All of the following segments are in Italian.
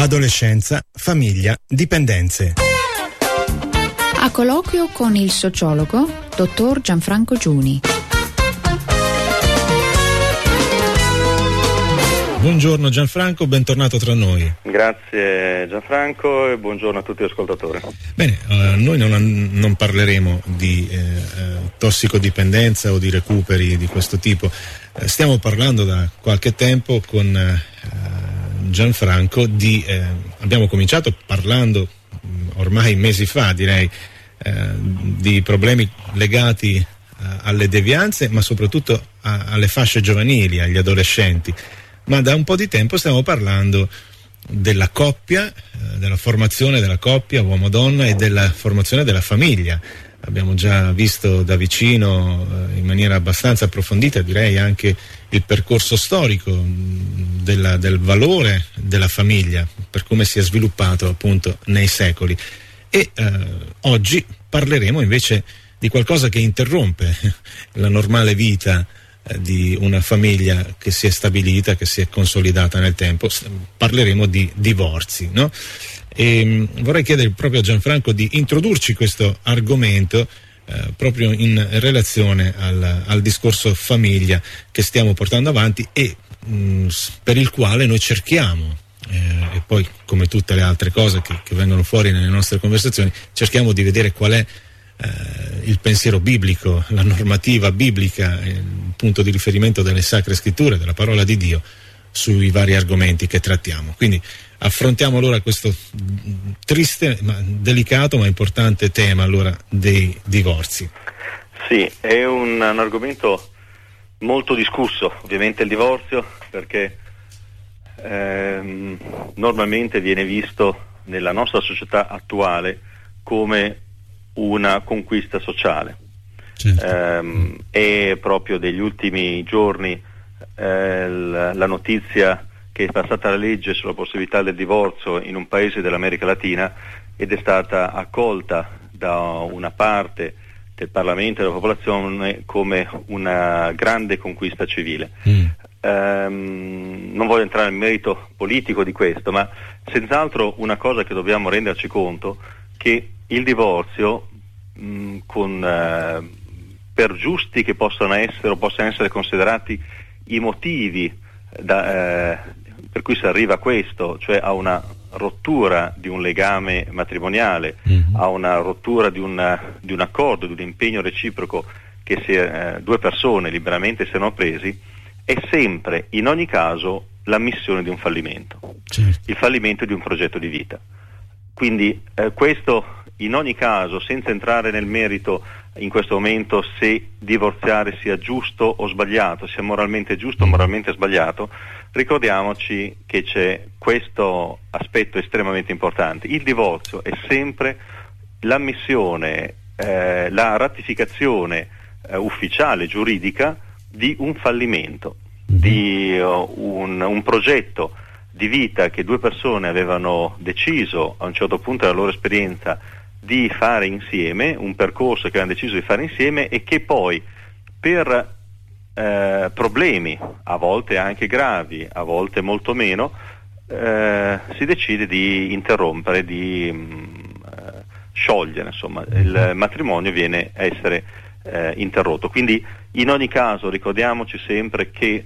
adolescenza, famiglia, dipendenze. A colloquio con il sociologo dottor Gianfranco Giuni. Buongiorno Gianfranco, bentornato tra noi. Grazie Gianfranco e buongiorno a tutti gli ascoltatori. Bene, noi non parleremo di tossicodipendenza o di recuperi di questo tipo. Stiamo parlando da qualche tempo con Gianfranco abbiamo cominciato parlando ormai mesi fa, direi, di problemi legati alle devianze, ma soprattutto alle fasce giovanili, agli adolescenti. Ma da un po' di tempo stiamo parlando della coppia, della formazione della coppia uomo-donna e della formazione della famiglia. Abbiamo già visto da vicino, in maniera abbastanza approfondita, direi anche il percorso storico del valore della famiglia, per come si è sviluppato appunto nei secoli. E oggi parleremo invece di qualcosa che interrompe la normale vita di una famiglia che si è stabilita, che si è consolidata nel tempo. Parleremo di divorzi, no? E vorrei chiedere proprio a Gianfranco di introdurci questo argomento proprio in relazione al discorso famiglia che stiamo portando avanti e per il quale noi cerchiamo, e poi come tutte le altre cose che vengono fuori nelle nostre conversazioni, cerchiamo di vedere qual è il pensiero biblico, la normativa biblica, il punto di riferimento delle sacre scritture, della parola di Dio sui vari argomenti che trattiamo. Quindi affrontiamo allora questo triste, delicato ma importante tema allora dei divorzi. Sì, è un argomento molto discusso, ovviamente il divorzio, perché normalmente viene visto nella nostra società attuale come una conquista sociale. Certo. È proprio degli ultimi giorni la notizia che è passata la legge sulla possibilità del divorzio in un paese dell'America Latina ed è stata accolta da una parte del Parlamento e della popolazione come una grande conquista civile. Non voglio entrare nel merito politico di questo, ma senz'altro una cosa che dobbiamo renderci conto che il divorzio, per giusti che possano essere considerati i motivi per cui si arriva a questo, cioè a una rottura di un legame matrimoniale, a una rottura di un accordo, di un impegno reciproco che due persone liberamente siano presi, è sempre, in ogni caso, l'ammissione di un fallimento, certo. Il fallimento di un progetto di vita. Quindi questo in ogni caso, senza entrare nel merito in questo momento se divorziare sia giusto o sbagliato, sia moralmente giusto o moralmente sbagliato, ricordiamoci che c'è questo aspetto estremamente importante. Il divorzio è sempre l'ammissione, la ratificazione ufficiale, giuridica, di un fallimento, di un progetto di vita che due persone avevano deciso a un certo punto della loro esperienza di fare insieme, un percorso che avevano deciso di fare insieme e che poi per problemi, a volte anche gravi, a volte molto meno, si decide di interrompere, di sciogliere, insomma, il matrimonio viene a essere interrotto. Quindi in ogni caso ricordiamoci sempre che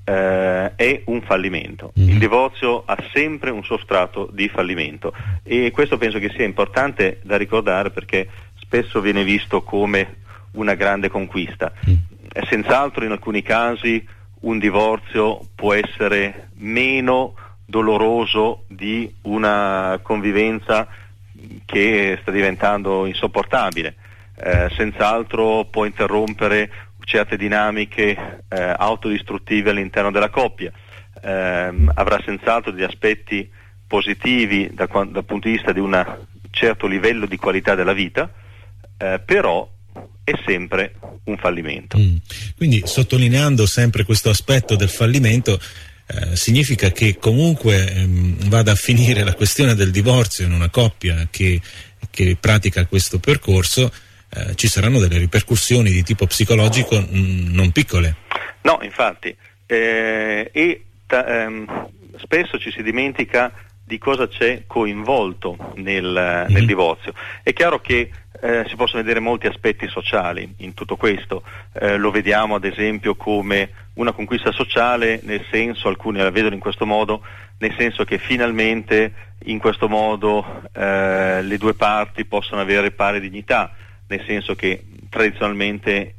è un fallimento. Il divorzio ha sempre un sostrato di fallimento e questo penso che sia importante da ricordare perché spesso viene visto come una grande conquista. Senz'altro in alcuni casi un divorzio può essere meno doloroso di una convivenza che sta diventando insopportabile, senz'altro può interrompere certe dinamiche autodistruttive all'interno della coppia, avrà senz'altro degli aspetti positivi dal punto di vista di un certo livello di qualità della vita, però è sempre un fallimento. Quindi sottolineando sempre questo aspetto del fallimento, significa che comunque vada a finire la questione del divorzio in una coppia che pratica questo percorso, ci saranno delle ripercussioni di tipo psicologico non piccole. No, infatti, spesso ci si dimentica di cosa c'è coinvolto nel divorzio. È chiaro che si possono vedere molti aspetti sociali in tutto questo, lo vediamo ad esempio come una conquista sociale, nel senso, alcuni la vedono in questo modo, nel senso che finalmente in questo modo le due parti possono avere pari dignità, nel senso che tradizionalmente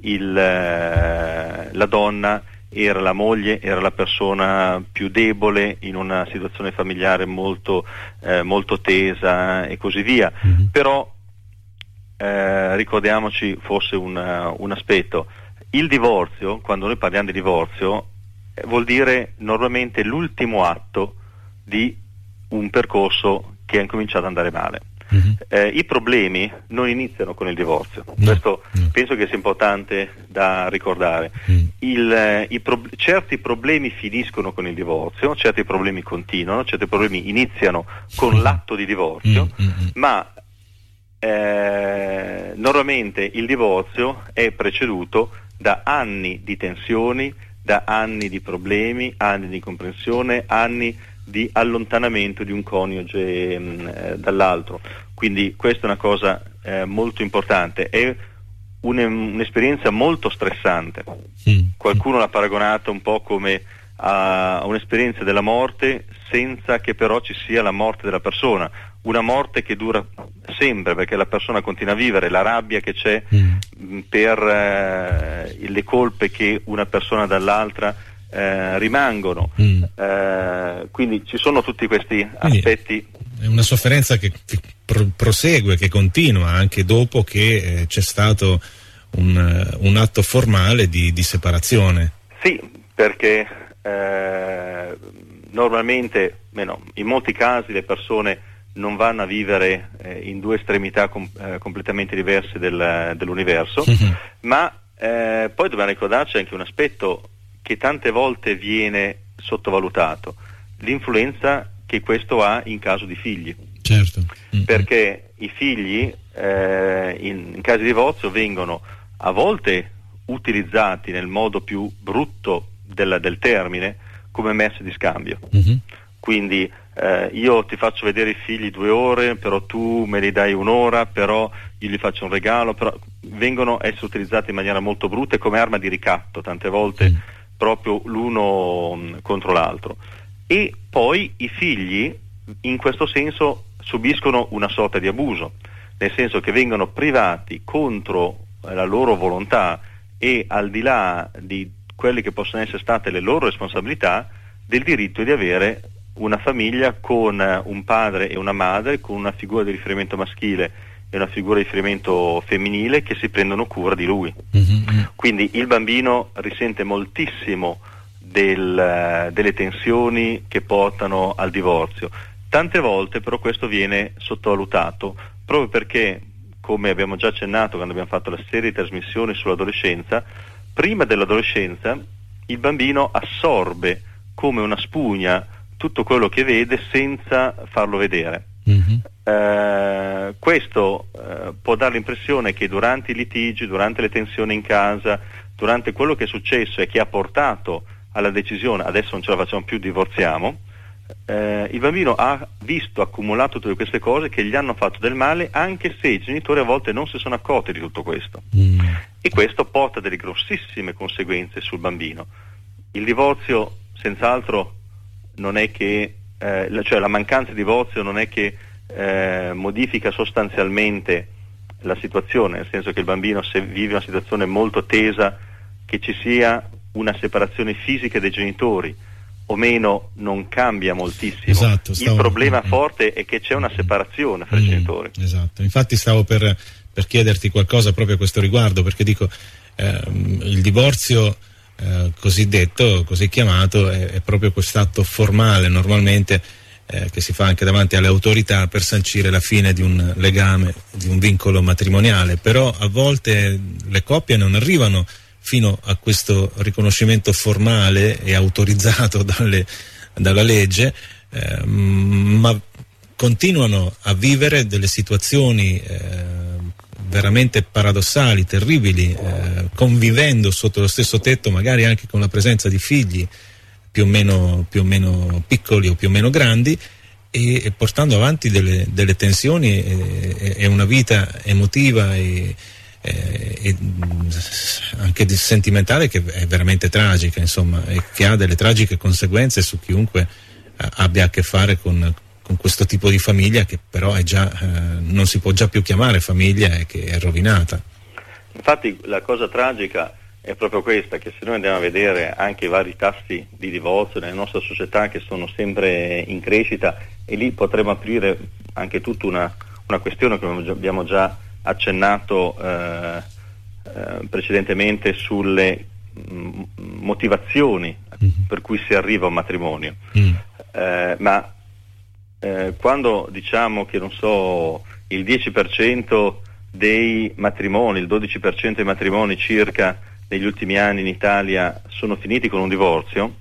la donna era la moglie, era la persona più debole in una situazione familiare molto tesa e così via. Però ricordiamoci forse un aspetto: il divorzio, quando noi parliamo di divorzio, vuol dire normalmente l'ultimo atto di un percorso che ha incominciato ad andare male. I problemi non iniziano con il divorzio, questo penso che sia importante da ricordare. Certi problemi finiscono con il divorzio, certi problemi continuano, certi problemi iniziano con l'atto di divorzio, ma normalmente il divorzio è preceduto da anni di tensioni, da anni di problemi, anni di incomprensione, anni di allontanamento di un coniuge dall'altro. Quindi questa è una cosa molto importante, è un'esperienza molto stressante. Qualcuno l'ha paragonata un po' come a un'esperienza della morte, senza che però ci sia la morte della persona, una morte che dura sempre perché la persona continua a vivere, la rabbia che c'è per le colpe che una persona dall'altra rimangono, quindi ci sono tutti questi aspetti. È una sofferenza che prosegue, che continua anche dopo che c'è stato un atto formale di separazione. Sì, perché normalmente, in molti casi le persone non vanno a vivere in due estremità completamente diverse dell'universo, ma poi dobbiamo ricordarci anche un aspetto che tante volte viene sottovalutato: l'influenza che questo ha in caso di figli. Certo. Perché i figli in caso di divorzio vengono a volte utilizzati nel modo più brutto del termine come merce di scambio. Quindi io ti faccio vedere i figli 2 ore, però tu me li dai 1 ora, però io gli faccio un regalo, però vengono a essere utilizzati in maniera molto brutta e come arma di ricatto tante volte, proprio l'uno contro l'altro. E poi i figli in questo senso subiscono una sorta di abuso, nel senso che vengono privati contro la loro volontà e al di là di quelle che possono essere state le loro responsabilità, del diritto di avere una famiglia con un padre e una madre, con una figura di riferimento maschile e una figura di riferimento femminile che si prendono cura di lui. Quindi il bambino risente moltissimo delle tensioni che portano al divorzio. Tante volte però questo viene sottovalutato, proprio perché, come abbiamo già accennato quando abbiamo fatto la serie di trasmissioni sull'adolescenza, prima dell'adolescenza il bambino assorbe come una spugna tutto quello che vede senza farlo vedere. Questo può dare l'impressione che durante i litigi, durante le tensioni in casa, durante quello che è successo e che ha portato alla decisione adesso non ce la facciamo più, divorziamo, il bambino ha visto accumulato tutte queste cose che gli hanno fatto del male, anche se i genitori a volte non si sono accorti di tutto questo. E questo porta delle grossissime conseguenze sul bambino. Il divorzio senz'altro non è che cioè la mancanza di divorzio non è che modifica sostanzialmente la situazione, nel senso che il bambino, se vive una situazione molto tesa, che ci sia una separazione fisica dei genitori o meno non cambia moltissimo. Esatto, il problema forte è che c'è una separazione fra i genitori. Esatto, infatti stavo per chiederti qualcosa proprio a questo riguardo, perché dico il divorzio cosiddetto, così chiamato, è proprio quest'atto formale normalmente che si fa anche davanti alle autorità per sancire la fine di un legame, di un vincolo matrimoniale, però a volte le coppie non arrivano fino a questo riconoscimento formale e autorizzato dalla legge, ma continuano a vivere delle situazioni veramente paradossali, terribili, convivendo sotto lo stesso tetto, magari anche con la presenza di figli più o meno piccoli o più o meno grandi, e portando avanti delle tensioni e una vita emotiva e anche sentimentale che è veramente tragica, insomma, e che ha delle tragiche conseguenze su chiunque abbia a che fare con questo tipo di famiglia, che però è già non si può già più chiamare famiglia e che è rovinata. Infatti la cosa tragica è proprio questa, che se noi andiamo a vedere anche i vari tassi di divorzio nella nostra società, che sono sempre in crescita, e lì potremmo aprire anche tutta una questione che abbiamo già accennato precedentemente sulle motivazioni per cui si arriva a un matrimonio. Ma quando diciamo che, non so, il 10% dei matrimoni, il 12% dei matrimoni circa negli ultimi anni in Italia sono finiti con un divorzio,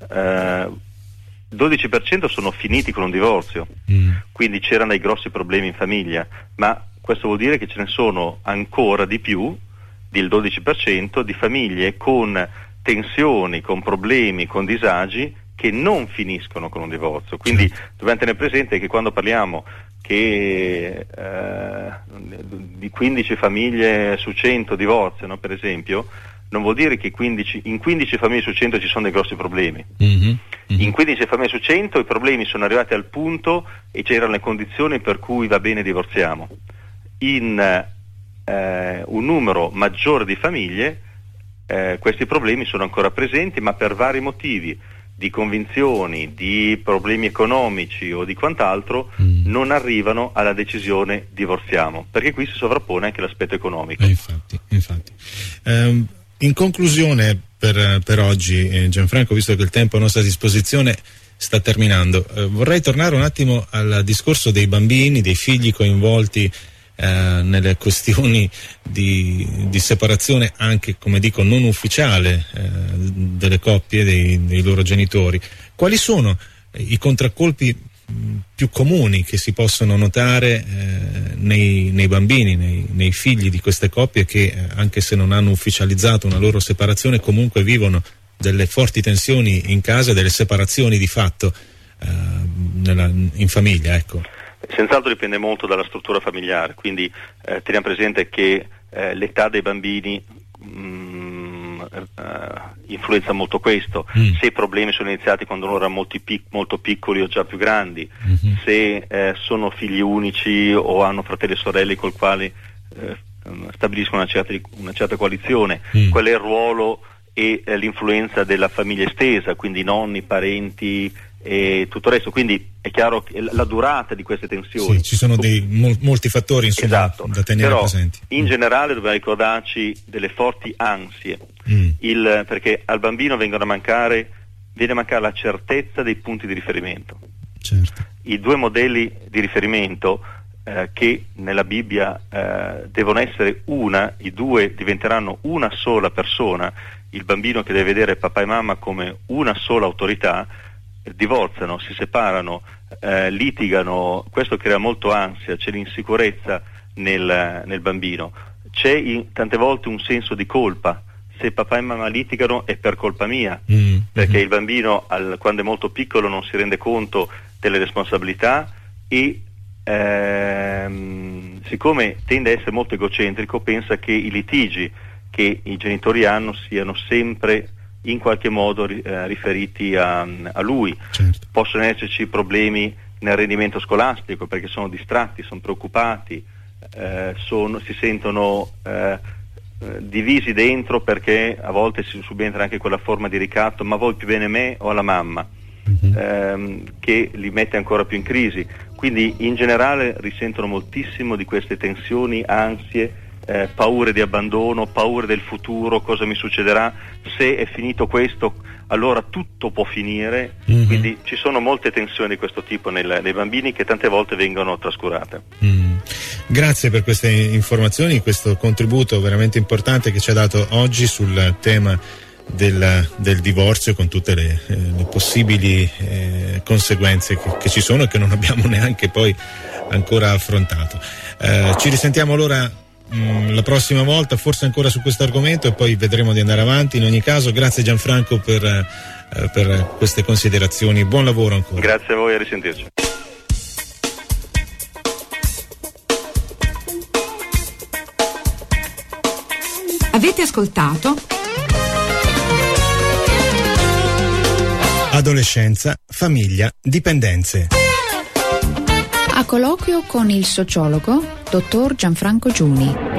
12% sono finiti con un divorzio, quindi c'erano dei grossi problemi in famiglia, ma questo vuol dire che ce ne sono ancora di più del 12% di famiglie con tensioni, con problemi, con disagi che non finiscono con un divorzio. Quindi dobbiamo tenere presente che quando parliamo che di 15 famiglie su 100 divorziano, per esempio, non vuol dire che in 15 famiglie su 100 ci sono dei grossi problemi. In 15 famiglie su 100 i problemi sono arrivati al punto e c'erano le condizioni per cui va bene, divorziamo. In un numero maggiore di famiglie questi problemi sono ancora presenti, ma per vari motivi di convinzioni, di problemi economici o di quant'altro non arrivano alla decisione divorziamo, perché qui si sovrappone anche l'aspetto economico. Infatti. In conclusione per oggi, Gianfranco, visto che il tempo a nostra disposizione sta terminando, vorrei tornare un attimo al discorso dei bambini, dei figli coinvolti nelle questioni di separazione anche, come dico, non ufficiale delle coppie, dei loro genitori. Quali sono i contraccolpi più comuni che si possono notare nei bambini, nei figli di queste coppie che, anche se non hanno ufficializzato una loro separazione, comunque vivono delle forti tensioni in casa, delle separazioni di fatto in famiglia, ecco? Senz'altro dipende molto dalla struttura familiare, quindi teniamo presente che l'età dei bambini influenza molto questo. Se i problemi sono iniziati quando loro erano molto piccoli o già più grandi, se sono figli unici o hanno fratelli e sorelle col quali stabiliscono una certa coalizione, qual è il ruolo e l'influenza della famiglia estesa, quindi nonni, parenti e tutto il resto. Quindi è chiaro che la durata di queste tensioni, sì, ci sono molti fattori, insomma, esatto, da tenere però, presenti. In generale dobbiamo ricordarci delle forti ansie, perché al bambino viene a mancare la certezza dei punti di riferimento. Certo. I due modelli di riferimento che nella Bibbia devono essere i due diventeranno una sola persona. Il bambino che deve vedere papà e mamma come una sola autorità, divorziano, si separano, litigano. Questo crea molto ansia, c'è l'insicurezza nel bambino, c'è tante volte un senso di colpa. Se papà e mamma litigano è per colpa mia, perché il bambino quando è molto piccolo non si rende conto delle responsabilità e siccome tende a essere molto egocentrico, pensa che i litigi che i genitori hanno siano sempre in qualche modo riferiti a lui. Certo. Possono esserci problemi nel rendimento scolastico perché sono distratti, sono preoccupati, si sentono divisi dentro, perché a volte si subentra anche quella forma di ricatto: ma vuoi più bene me o alla mamma? Che li mette ancora più in crisi. Quindi in generale risentono moltissimo di queste tensioni, ansie, paure di abbandono, paure del futuro, cosa mi succederà se è finito questo, allora tutto può finire. Quindi ci sono molte tensioni di questo tipo nei bambini che tante volte vengono trascurate. Grazie per queste informazioni, questo contributo veramente importante che ci ha dato oggi sul tema del divorzio, con tutte le possibili conseguenze che ci sono e che non abbiamo neanche poi ancora affrontato. Ci risentiamo allora la prossima volta, forse ancora su questo argomento, e poi vedremo di andare avanti. In ogni caso, grazie Gianfranco per queste considerazioni, buon lavoro ancora. Grazie a voi, a risentirci. Avete ascoltato Adolescenza, famiglia, dipendenze. A colloquio con il sociologo dottor Gianfranco Giuni.